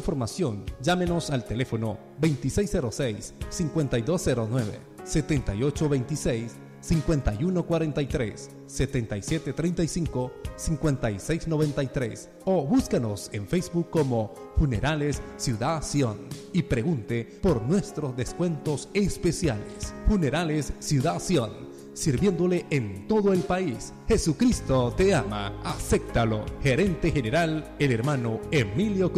información, llámenos al teléfono 2606-5209, 7826-5143, 7735-5693 o búscanos en Facebook como Funerales Ciudad Sion y pregunte por nuestros descuentos especiales. Funerales Ciudad Sion, sirviéndole en todo el país. Jesucristo te ama, acéptalo. Gerente General, el hermano Emilio Cruz.